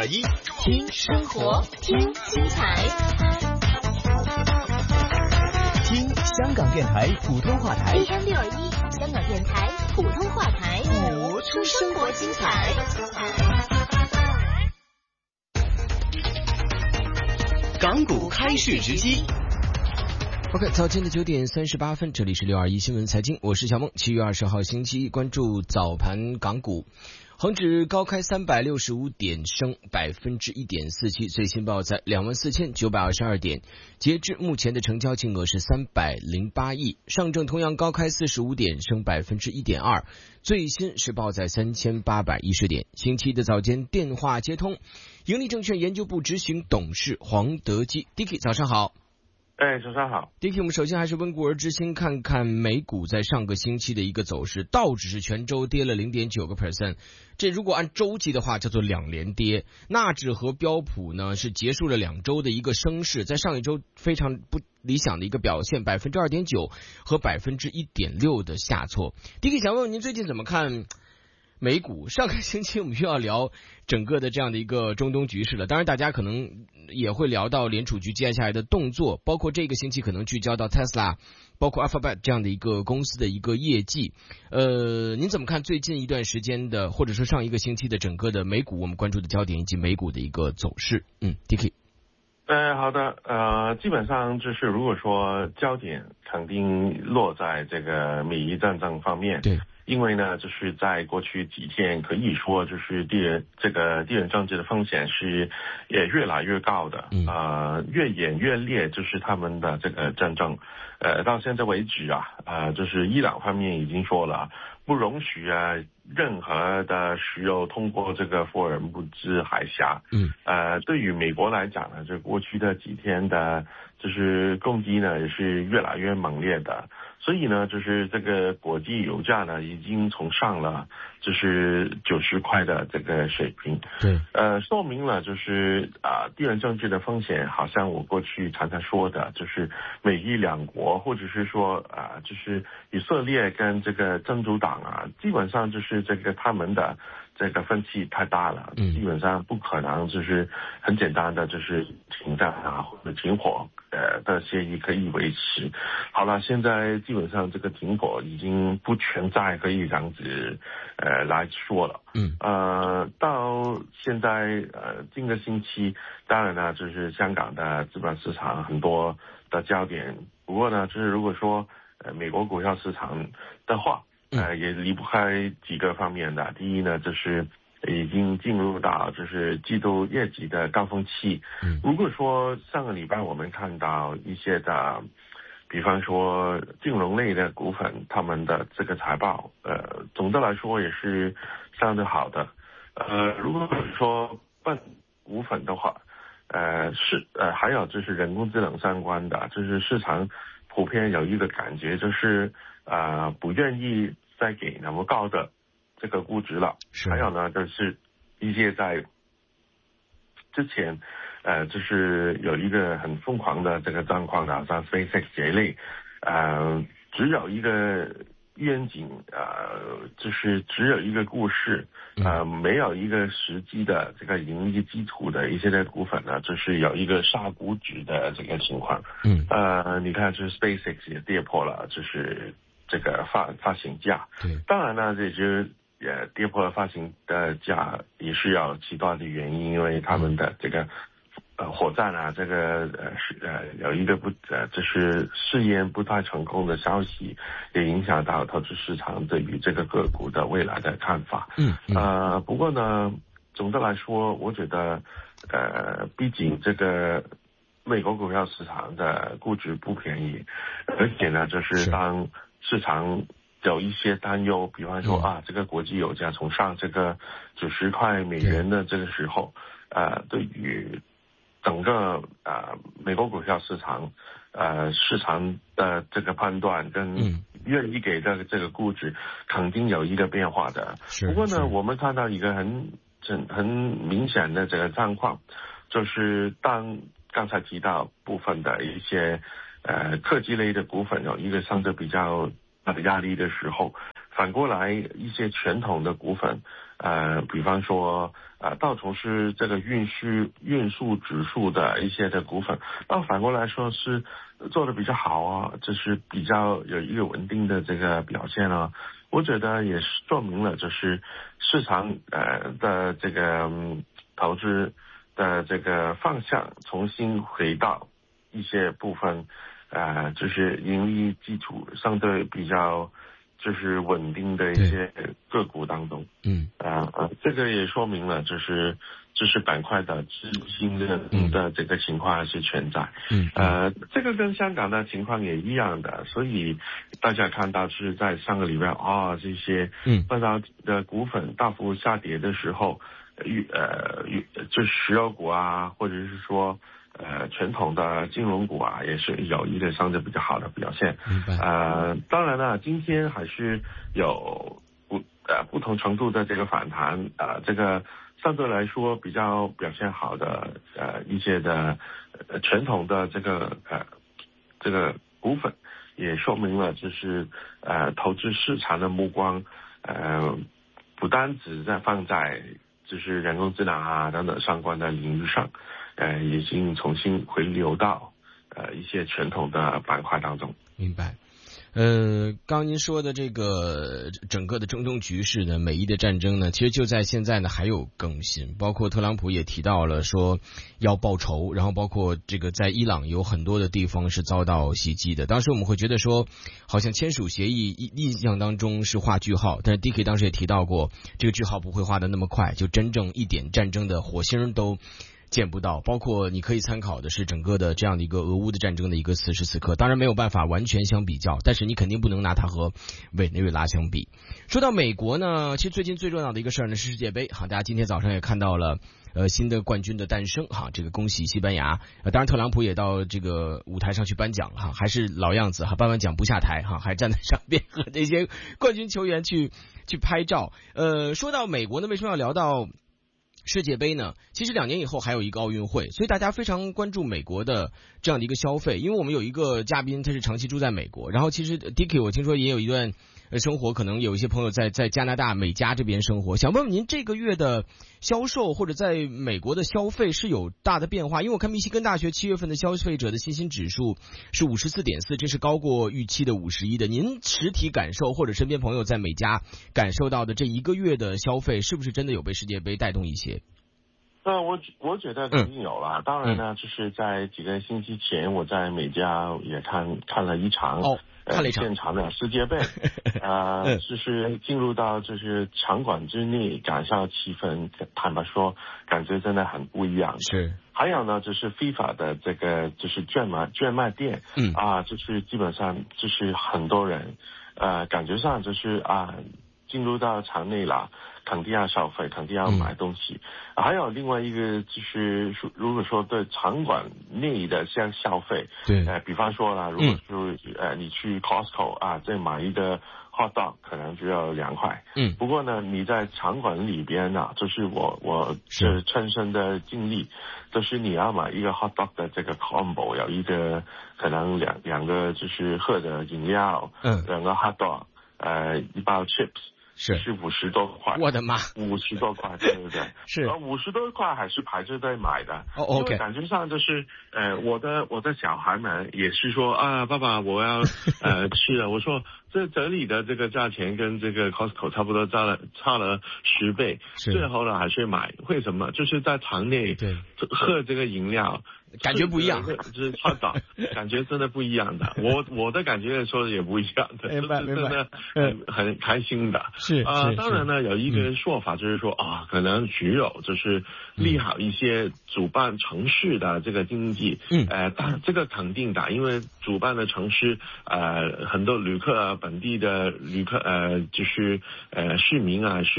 621， 听生活，听精彩， 听香港电台普通话台 AM621，香港电台普通话台， 活出生活精彩。 港股开市直击。 OK， 早间的9点38分，这里是621新闻财经，我是小梦。7月20号星期一，关注早盘港股。恒指高开365点，升1.47%，最新报在24,922点，截至目前的成交金额是308亿。上证同样高开45点，升1.2%，最新是报在3810点。星期一的早间电话接通，盈利证券研究部执行董事黄德基 ，Dicky， 早上好。 早上好。 Dicky， 我们首先还是温故而知新，看看美股在上个星期的一个走势。道指是全周跌了 0.9%， 这如果按周计的话叫做2连跌。纳指和标普呢是结束了2周的一个升势，在上一周非常不理想的一个表现， 2.9% 和 1.6% 的下挫。Dicky， 想问问您最近怎么看美股？上个星期我们又要聊整个的这样的一个中东局势了，当然大家可能也会聊到联储局接下来的动作，包括这个星期可能聚焦到 Tesla， 包括 Alphabet 这样的一个公司的一个业绩。您怎么看最近一段时间的，或者说上一个星期的整个的美股我们关注的焦点以及美股的一个走势？Dicky。 好的，基本上就是如果说焦点肯定落在这个美伊战争方面， 对。 因为呢，就是在过去几天，可以说就是地缘政治的风险是也越来越高的，越演越烈，就是他们的这个战争，到现在为止就是伊朗方面已经说了，不容许任何的石油通过这个福尔摩斯海峡。对于美国来讲呢，这过去的几天的就是攻击呢也是越来越猛烈的，所以呢就是这个国际油价呢已经冲上了就是90块的这个水平。 对， 说明了就是地缘政治的风险，好像我过去常常说的，就是美伊两国，或者是说就是以色列跟这个真主党基本上就是这个他们的这个分歧太大了，基本上不可能就是很简单的就是停战或者停火的协议可以维持。好了，现在基本上这个停火已经不存在可以这样子来说了。到现在今个星期，当然呢就是香港的资本市场很多的焦点，不过呢就是如果说美国股票市场的话，也离不开几个方面的。第一呢，就是已经进入到就是季度业绩的高峰期。如果说上个礼拜我们看到一些的，比方说金融类的股份，他们的这个财报，总的来说也是相对好的。如果说股份的话，还有就是人工智能相关的，就是市场普遍有一个感觉，就是不愿意再给那么高的这个估值了。还有呢，就是一些在之前就是有一个很疯狂的这个状况的，像 SpaceX 这一类，只有一个愿景，就是只有一个故事，没有一个实际的这个盈利基础的一些的股份呢，就是有一个杀估值的这个情况。你看，就是 SpaceX 也跌破了，就是这个发行价。当然呢，这就跌破了发行的价，也是有其他的原因，因为他们的这个火箭这个有一个就是试验不太成功的消息，也影响到投资市场对于这个个股的未来的看法。不过呢，总的来说，我觉得毕竟这个美国股票市场的估值不便宜，而且呢，就是当市场有一些担忧，比方说这个国际油价冲上这个90块美元的这个时候，对于整个美国股票市场市场的这个判断跟愿意给的这个估值肯定有一个变化的。不过呢，我们看到一个很明显的这个状况，就是当刚才提到部分的一些科技类的股份有一个相对比较大的压力的时候， 反过来一些传统的股份，比方说道琼斯这个运输指数的一些的股份，倒反过来说是做的比较好啊，就是比较有一个稳定的这个表现啊。我觉得也是说明了，就是市场的这个投资的这个方向重新回到一些部分，就是盈利基础相对比较就是稳定的一些个股当中。这个也说明了就是板块的资金的这个情况还是存在。这个跟香港的情况也一样的，所以大家看到是在上个礼拜这些半导体的股份大幅下跌的时候，就是石油股啊，或者是说传统的金融股啊，也是有一个相对比较好的表现。当然了，今天还是有不同程度的这个反弹，这个相对来说比较表现好的一些的传统的这个股份，也说明了就是投资市场的目光不单只在放在就是人工智能啊等等相关的领域上，已经重新回流到一些传统的板块当中。 明白。刚您说的这个整个的中东局势呢，美伊的战争呢，其实就在现在呢还有更新，包括特朗普也提到了说要报仇，然后包括这个在伊朗有很多的地方是遭到袭击的。当时我们会觉得说好像签署协议印象当中是画句号，但是 DK 当时也提到过，这个句号不会画得那么快，就真正一点战争的火星都见不到。包括你可以参考的是整个的这样的一个俄乌的战争的一个此时此刻，当然没有办法完全相比较，但是你肯定不能拿它和委内瑞拉相比。说到美国呢，其实最近最热闹的一个事儿呢是世界杯，大家今天早上也看到了新的冠军的诞生，这个恭喜西班牙。当然特朗普也到这个舞台上去颁奖了，还是老样子，颁完奖不下台，还站在上边和这些冠军球员去拍照。说到美国呢，为什么要聊到世界杯呢？其实2年以后还有一个奥运会，所以大家非常关注美国的这样的一个消费。因为我们有一个嘉宾他是长期住在美国，然后其实 DK 我听说也有一段生活，可能有一些朋友在加拿大美加这边生活，想问问您这个月的销售或者在美国的消费是有大的变化？因为我看密西根大学7月份的消费者的信心指数是 54.4， 这是高过预期的51的。您实体感受或者身边朋友在美加感受到的这一个月的消费，是不是真的有被世界杯带动一些？ 我觉得肯定有啦。当然呢，就是在几个星期前，我在美加也看了一场现场的世界杯，就是进入到就是场馆之内，感受气氛，坦白说，感觉真的很不一样。 是。 还有呢，就是 FIFA 的这个就是券卖店，就是基本上就是很多人，感觉上就是进入到场内了，肯定要消费，肯定要买东西。还有另外一个就是，如果说对场馆内的像消费， 对， 比方说啦，如果说你去 Costco 再买一个 hot dog 可能就要2块。不过呢，你在场馆里边就是我是亲身的经历，就是你要买一个 hot dog 的这个 combo， 有一个可能两个就是喝的饮料，2个 hot dog， 一包 chips。是50多块， 我的妈 ，50多块，对不对？ 是 ，50多块还是排着队买的。 OK， 因为感觉上就是，我的小孩们也是说爸爸我要吃了，我说这里的这个价钱跟这个 Costco 差不多差了10倍，最后呢还是买，为什么？就是在场内喝这个饮料。 感觉不一样， 就是感觉真的不一样的。我的感觉说也不一样的， 明白， 真的很开心的。 是当然呢，有一个说法就是说可能只有就是利好一些主办城市的这个经济。这个肯定的，因为主办的城市很多旅客本地的旅客就是市民是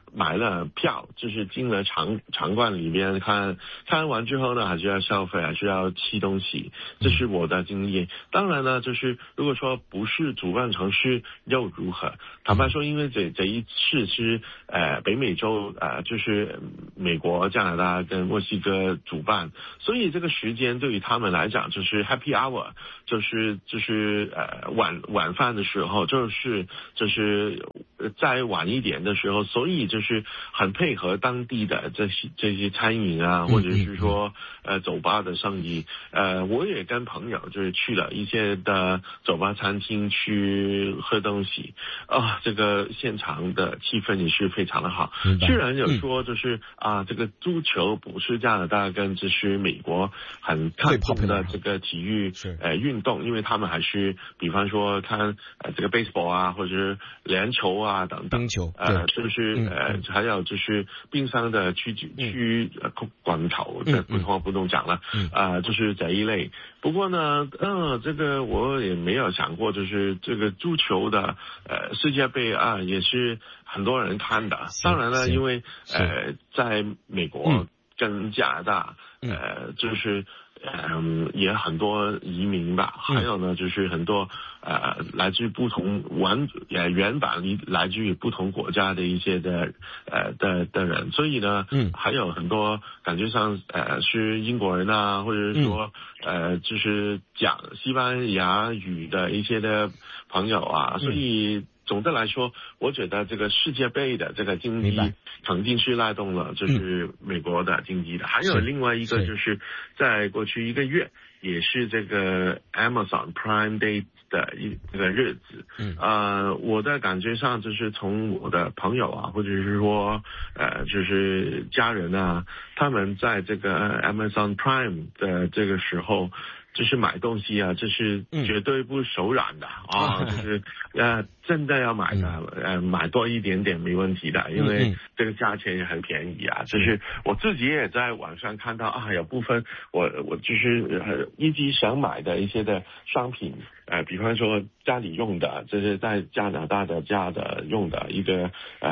买了票，就是进了场馆里面看完之后呢，还是要消费，还是要吃东西，这是我的经历。当然呢，就是如果说不是主办城市又如何？坦白说，因为这一次是北美洲就是美国、加拿大跟墨西哥主办，所以这个时间对于他们来讲就是 Happy Hour， 就是晚饭的时候，就是再晚一点的时候，所以就是很配合当地的这些餐饮啊，或者是说酒吧的生意。我也跟朋友就是去了一些的酒吧餐厅去喝东西这个现场的气氛也是非常的好。虽然有说就是这个足球不是加拿大跟就是美国很看重的这个体育运动，因为他们还是比方说看这个 baseball 啊，或者是篮球啊等等， 冰球就是还有就是冰上的去滚球的不动讲了就是这一类。不过呢这个我也没有想过，就是这个足球的世界杯也是很多人看的。当然了，因为在美国跟加拿大就是也很多移民吧，还有呢就是很多来自不同原版来自于不同国家的一些的人，所以呢还有很多感觉上是英国人啊，或者是说就是讲西班牙语的一些的朋友啊，所以总的来说，我觉得这个世界杯的这个经济肯定是拉动了就是美国的经济的。还有另外一个就是在过去一个月也是这个 Amazon Prime Day 的这个日子。我的感觉上就是从我的朋友啊，或者是说就是家人啊，他们在这个 Amazon Prime 的这个时候就是买东西啊，这是绝对不手软的就是真的要买的买多一点点没问题的，因为这个价钱也很便宜啊。就是我自己也在网上看到有部分我就是一直想买的一些的商品，比方说家里用的，这是在加拿大的家的用的一个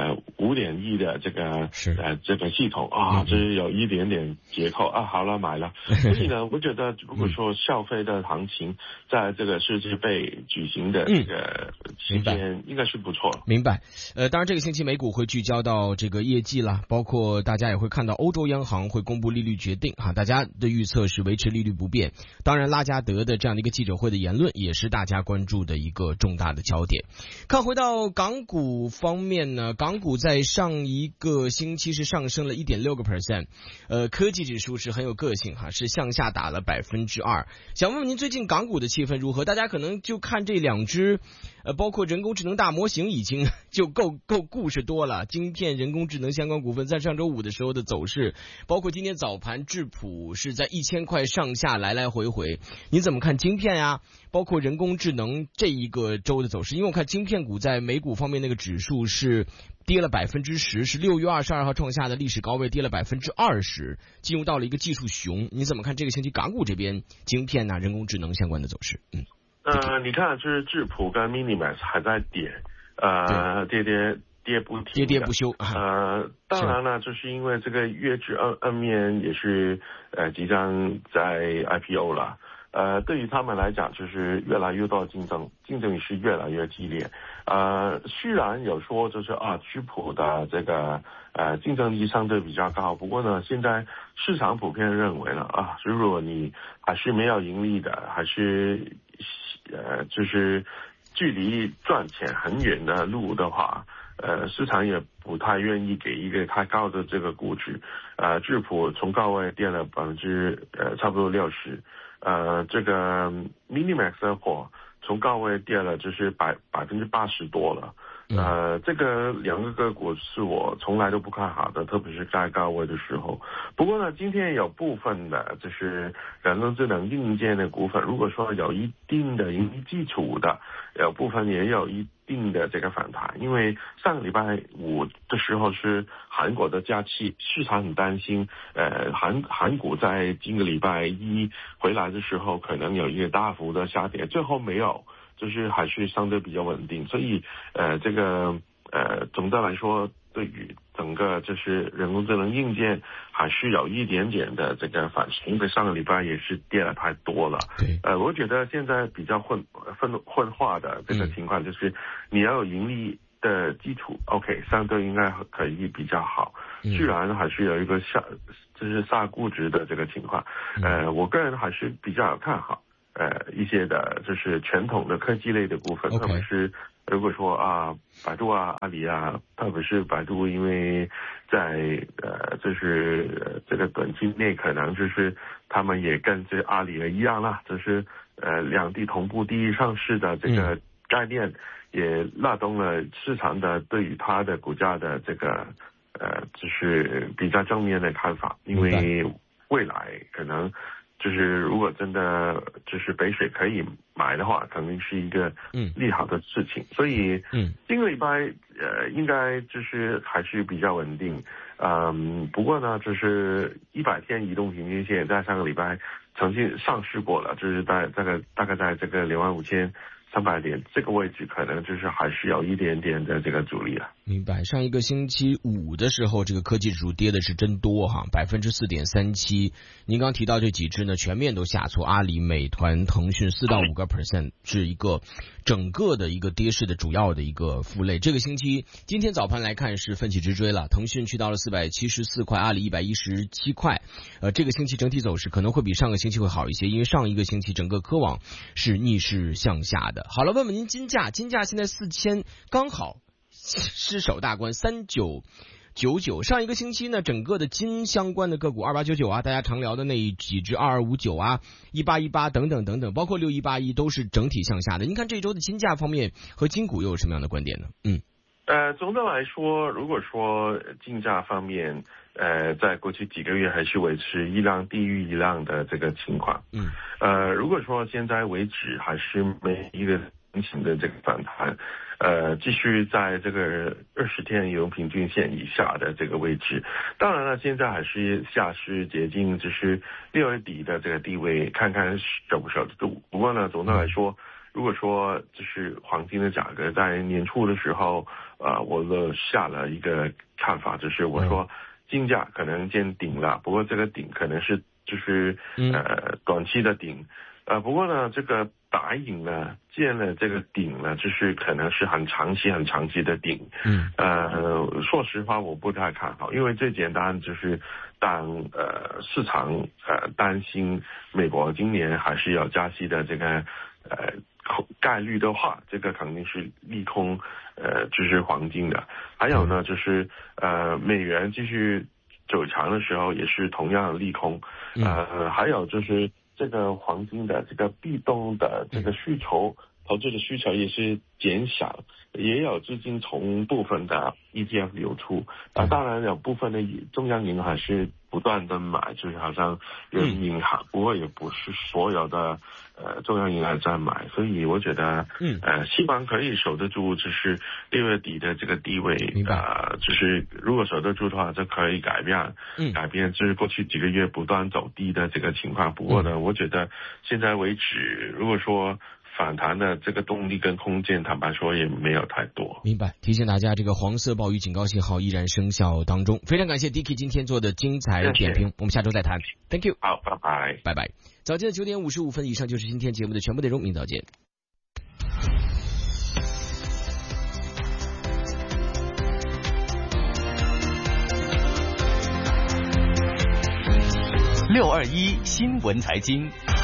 5.1的这个这个系统就是有一点点折扣好了买了。所以呢，我觉得如果说消费的行情在这个世界杯举行的这个期间应该是不错。 明白。当然这个星期美股会聚焦到这个业绩啦，包括大家也会看到欧洲央行会公布利率决定大家的预测是维持利率不变。当然拉加德的这样的一个记者会的言论也是大家关注的一个重大的焦点。看回到港股方面呢，港股在上一个星期是上升了 1.6%，科技指数是很有个性是向下打了 2%。想问问您最近港股的气氛如何？大家可能就看这两只包括人工智能大模型已经就够故事多了。晶片、人工智能相关股份在上周五的时候的走势，包括今天早盘智普是在1000块上下来来回回。你怎么看晶片呀？包括人工智能这一个周的走势？因为我看晶片股在美股方面那个指数是跌了 10%， 是6月22号创下的历史高位，跌了 20%， 进入到了一个技术熊。你怎么看这个星期港股这边晶片人工智能相关的走势？ 你看就是智普跟 Minimax 还在跌跌不停， 跌不休。 当然了，就是因为这个月之2面也是即将在 IPO 了。对于他们来讲，就是越来越多竞争也是越来越激烈。虽然有说就是智普的这个竞争力相对比较高，不过呢，现在市场普遍认为呢如果你还是没有盈利的，还是就是距离赚钱很远的路的话，市场也不太愿意给一个太高的这个估值。智普从高位跌了差不多60%。这个 Minimax 的货从高位跌了就是80%多了。这个两个个股是我从来都不看好的，特别是在高位的时候。不过呢，今天有部分的就是人工智能硬件的股份，如果说有一定的盈利基础的，有部分也有一定的这个反弹。因为上个礼拜五的时候是韩国的假期，市场很担心韩股在今个礼拜一回来的时候可能有一个大幅的下跌，最后没有，就是还是相对比较稳定。所以这个总的来说对于整个就是人工智能硬件还是有一点点的这个反应，因为上个礼拜也是跌了太多了。 对， 我觉得现在比较混化的这个情况就是你要有盈利的基础 ，OK， 相对应该可以比较好。虽然还是有一个下估值的这个情况，我个人还是比较看好一些的就是传统的科技类的股份，特别是如果说百度啊、阿里啊，特别是百度，因为在就是这个短期内可能就是他们也跟这阿里一样啦，就是两地同步第一上市的这个概念，也拉动了市场的对于它的股价的这个就是比较正面的看法，因为未来可能就是如果真的就是北水可以买的话，肯定是一个利好的事情。所以这个礼拜应该就是还是比较稳定。不过呢，就是100天移动平均线在上个礼拜曾经上市过了，就是大概在这个25300点这个位置，可能就是还是有一点点的这个阻力了。 明白。上一个星期五的时候，这个科技指数跌的是真多哈，4.37%。您刚提到这几只呢，全面都下挫，阿里、美团、腾讯4到5%是一个整个的一个跌势的主要的一个负累。这个星期今天早盘来看是奋起直追了，腾讯去到了474块，阿里117块。这个星期整体走势可能会比上个星期会好一些，因为上一个星期整个科网是逆势向下的。好了，问问您金价现在4000刚好失守大关3999。上一个星期呢，整个的金相关的个股2899啊，大家常聊的那几只2259啊、1818等等，包括6181都是整体向下的。您看这周的金价方面和金股又有什么样的观点呢？ 总的来说，如果说金价方面，在过去几个月还是维持一浪低于一浪的这个情况。如果说现在为止还是没一个明显的这个反弹，继续在这个20天移动平均线以下的这个位置。当然了，现在还是下市接近就是6月底的这个地位，看看守不守得住。不过呢，总的来说，如果说就是黄金的价格在年初的时候，我下了一个看法，就是我说金价可能见顶了，不过这个顶可能是就是短期的顶。不过呢，这个打影呢，见了这个顶呢，就是可能是很长期的顶。说实话，我不太看好，因为最简单就是当市场担心美国今年还是要加息的这个概率的话，这个肯定是利空就是黄金的。还有呢，就是美元继续走强的时候，也是同样的利空。还有就是这个黄金的这个被动的这个需求，投资的需求也是减少，也有资金从部分的 ETF 流出。当然有部分的中央银行是不断的买，就是好像人民银行，不过也不是所有的中央银行在买，所以我觉得希望可以守得住，就是6月底的这个地位。就是如果守得住的话，就可以改变就是过去几个月不断走低的这个情况。不过呢，我觉得现在为止，如果说反弹的这个动力跟空间，坦白说也没有太多。 明白。提醒大家，这个黄色暴雨警告信号依然生效当中。非常感谢 Dicky 今天做的精彩点评，我们下周再谈。Thank you。 好，拜拜。 拜拜。早间的9点55分以上就是今天节目的全部内容，明早见。 621新闻财经。